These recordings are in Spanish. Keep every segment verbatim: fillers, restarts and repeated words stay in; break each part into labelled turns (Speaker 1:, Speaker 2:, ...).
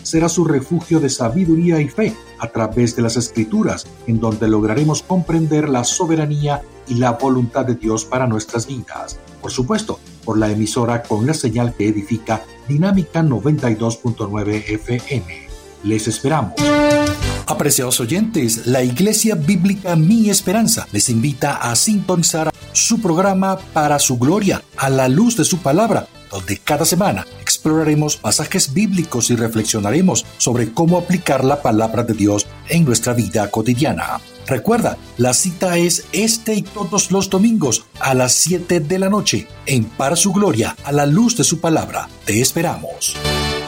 Speaker 1: será su refugio de sabiduría y fe a través de las Escrituras, en donde lograremos comprender la soberanía y la voluntad de Dios para nuestras vidas. Por supuesto, por la emisora con la señal que edifica Dinámica noventa y dos punto nueve F M. Les esperamos. Apreciados oyentes, la Iglesia Bíblica Mi Esperanza les invita a sintonizar su programa Para su Gloria, a la luz de su palabra, donde cada semana exploraremos pasajes bíblicos y reflexionaremos sobre cómo aplicar la palabra de Dios en nuestra vida cotidiana. Recuerda, la cita es este y todos los domingos a las siete de la noche en Para su Gloria, a la luz de su palabra. Te esperamos.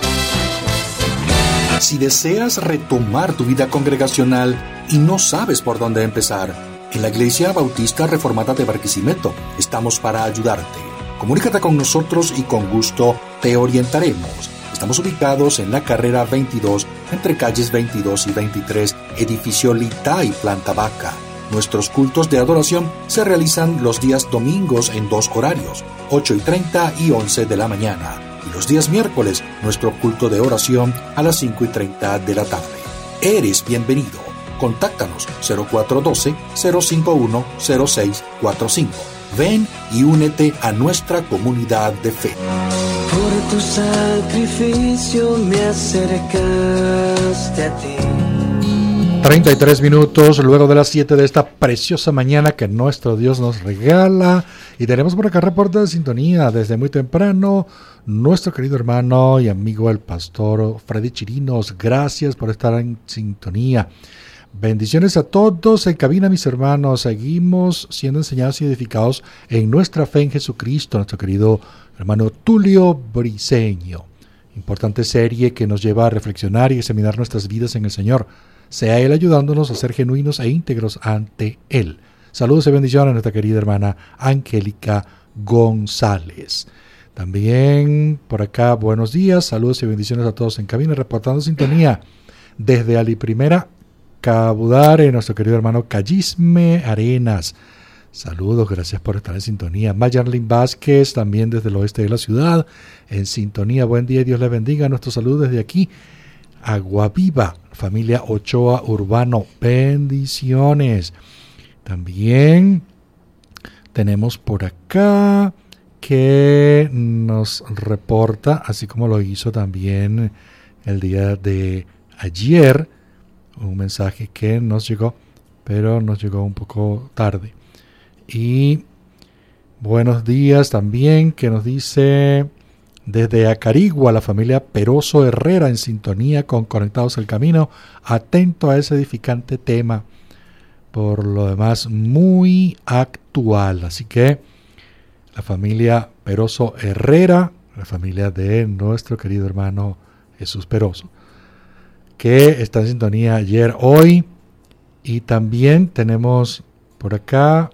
Speaker 1: Si deseas retomar tu vida congregacional y no sabes por dónde empezar, en la Iglesia Bautista Reformada de Barquisimeto estamos para ayudarte. Comunícate con nosotros y con gusto te orientaremos. Estamos ubicados en la carrera veintidós, entre calles veintidós y veintitrés, edificio Litay, planta baja. Nuestros cultos de adoración se realizan los días domingos en dos horarios, ocho y treinta y once de la mañana. Y los días miércoles, nuestro culto de oración a las cinco y treinta de la tarde. Eres bienvenido. Contáctanos cero cuatro uno dos, cero cinco uno, cero seis cuatro cinco. Ven y únete a nuestra comunidad de fe.
Speaker 2: Por tu sacrificio me acercaste a ti.
Speaker 3: treinta y tres minutos luego de las siete de esta preciosa mañana que nuestro Dios nos regala. Y tenemos por acá reporte de sintonía desde muy temprano. Nuestro querido hermano y amigo el pastor Freddy Chirinos, gracias por estar en sintonía. Bendiciones a todos en cabina, mis hermanos. Seguimos siendo enseñados y edificados en nuestra fe en Jesucristo. Nuestro querido hermano Tulio Briceño. Importante serie que nos lleva a reflexionar y examinar nuestras vidas en el Señor. Sea Él ayudándonos a ser genuinos e íntegros ante Él. Saludos y bendiciones a nuestra querida hermana Angélica González. También por acá, buenos días, saludos y bendiciones a todos en cabina, reportando sintonía desde Ali Primera, Cabudare, nuestro querido hermano Callisme Arenas. Saludos, gracias por estar en sintonía. Mayarlin Vázquez, también desde el oeste de la ciudad, en sintonía. Buen día y Dios les bendiga. Nuestro saludo desde aquí, Aguaviva, familia Ochoa Urbano. Bendiciones. También tenemos por acá que nos reporta, así como lo hizo también el día de ayer, un mensaje que nos llegó, pero nos llegó un poco tarde. Y buenos días también, que nos dice desde Acarigua, la familia Peroso Herrera, en sintonía con Conectados al Camino, atento a ese edificante tema, por lo demás muy actual. Así que la familia Peroso Herrera, la familia de nuestro querido hermano Jesús Peroso, que está en sintonía ayer, hoy. Y también tenemos por acá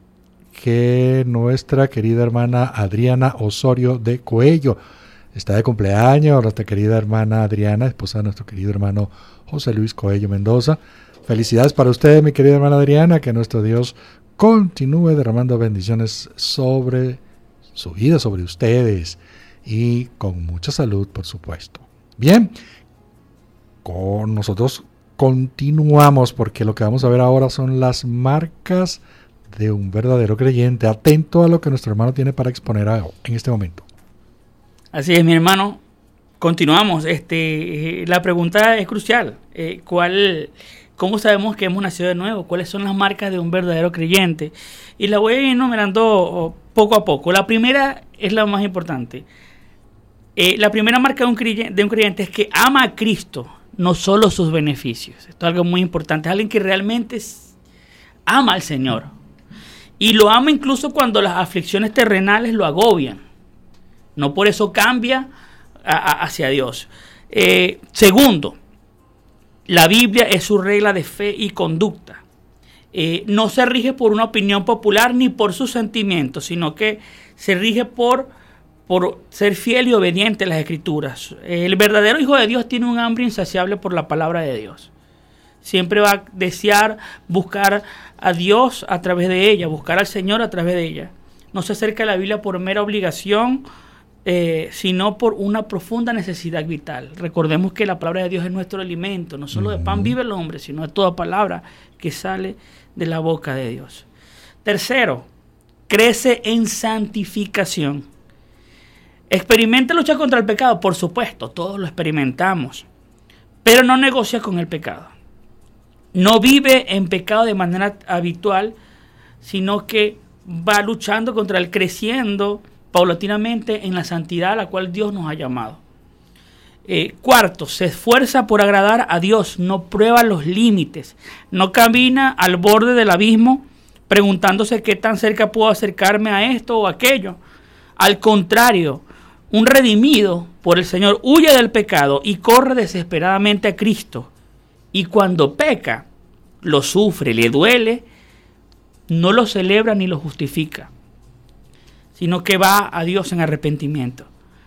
Speaker 3: que nuestra querida hermana Adriana Osorio de Coello está de cumpleaños. Nuestra querida hermana Adriana, esposa de nuestro querido hermano José Luis Coello Mendoza. Felicidades para usted, mi querida hermana Adriana, que nuestro Dios continúe derramando bendiciones sobre su vida, sobre ustedes, y con mucha salud, por supuesto. Bien, con nosotros continuamos, porque lo que vamos a ver ahora son las marcas de un verdadero creyente. Atento a lo que nuestro hermano tiene para exponer en este momento.
Speaker 4: Así es, mi hermano. Continuamos. Este, la pregunta es crucial. Eh, ¿cuál, ¿Cómo sabemos que hemos nacido de nuevo? ¿Cuáles son las marcas de un verdadero creyente? Y la voy a ir enumerando poco a poco. La primera es la más importante. Eh, la primera marca de un, creyente, de un creyente es que ama a Cristo, no solo sus beneficios. Esto es algo muy importante. Es alguien que realmente ama al Señor. Y lo ama incluso cuando las aflicciones terrenales lo agobian. No por eso cambia a, a, hacia Dios. Eh, segundo, la Biblia es su regla de fe y conducta. Eh, no se rige por una opinión popular ni por sus sentimientos, sino que se rige por, por ser fiel y obediente a las Escrituras. El verdadero Hijo de Dios tiene un hambre insaciable por la palabra de Dios. Siempre va a desear buscar a Dios a través de ella, buscar al Señor a través de ella. No se acerca a la Biblia por mera obligación eh, sino por una profunda necesidad vital. Recordemos que la palabra de Dios es nuestro alimento, no solo de pan vive el hombre, sino de toda palabra que sale de la boca de Dios. Tercero, crece en santificación. ¿Experimenta lucha contra el pecado? Por supuesto, todos lo experimentamos, pero no negocia con el pecado. No vive en pecado de manera habitual, sino que va luchando contra él, creciendo paulatinamente en la santidad a la cual Dios nos ha llamado. Eh, cuarto, se esfuerza por agradar a Dios, no prueba los límites, no camina al borde del abismo preguntándose qué tan cerca puedo acercarme a esto o aquello. Al contrario, un redimido por el Señor huye del pecado y corre desesperadamente a Cristo. Y cuando peca, lo sufre, le duele, no lo celebra ni lo justifica, sino que va a Dios en arrepentimiento.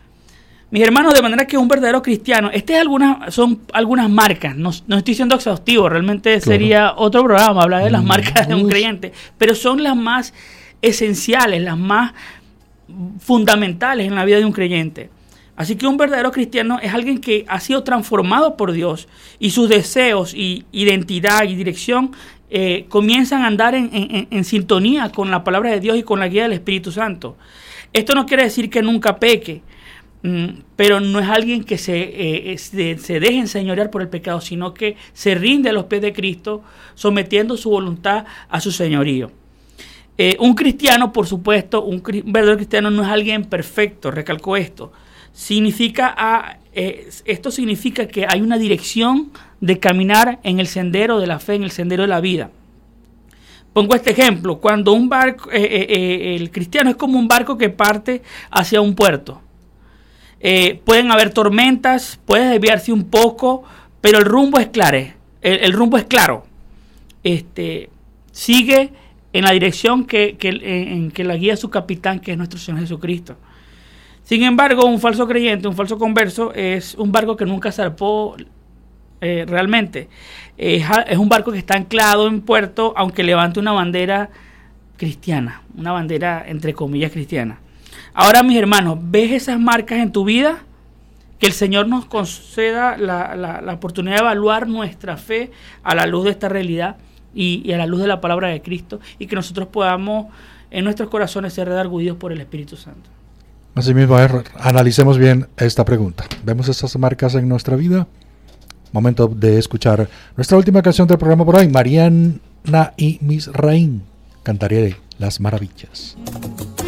Speaker 4: Mis hermanos, de manera que un verdadero cristiano, estas algunas, son algunas marcas, no, no estoy siendo exhaustivo, realmente claro. Sería otro programa hablar de las marcas de un creyente, pero son las más esenciales, las más fundamentales en la vida de un creyente. Así que un verdadero cristiano es alguien que ha sido transformado por Dios y sus deseos y identidad y dirección eh, comienzan a andar en, en, en sintonía con la palabra de Dios y con la guía del Espíritu Santo. Esto no quiere decir que nunca peque, mm, pero no es alguien que se, eh, se, se deje enseñorear por el pecado, sino que se rinde a los pies de Cristo, sometiendo su voluntad a su señorío. Eh, un cristiano, por supuesto, un, un verdadero cristiano no es alguien perfecto, recalco esto. Significa a, eh, esto significa que hay una dirección de caminar en el sendero de la fe, en el sendero de la vida. Pongo este ejemplo: cuando un barco, eh, eh, eh, el cristiano es como un barco que parte hacia un puerto. Eh, pueden haber tormentas, puede desviarse un poco, pero el rumbo es claro. El, el rumbo es claro. Este, sigue en la dirección que, que, en que la guía su capitán, que es nuestro Señor Jesucristo. Sin embargo, un falso creyente, un falso converso, es un barco que nunca zarpó eh, realmente. Es, es un barco que está anclado en puerto, aunque levante una bandera cristiana, una bandera entre comillas cristiana. Ahora, mis hermanos, ¿ves esas marcas en tu vida? Que el Señor nos conceda la, la, la oportunidad de evaluar nuestra fe a la luz de esta realidad y, y a la luz de la palabra de Cristo, y que nosotros podamos en nuestros corazones ser redarguidos por el Espíritu Santo.
Speaker 3: Así mismo, a ver, analicemos bien esta pregunta. ¿Vemos estas marcas en nuestra vida? Momento de escuchar nuestra última canción del programa por hoy, Mariana y Misraín, Cantaré las Maravillas.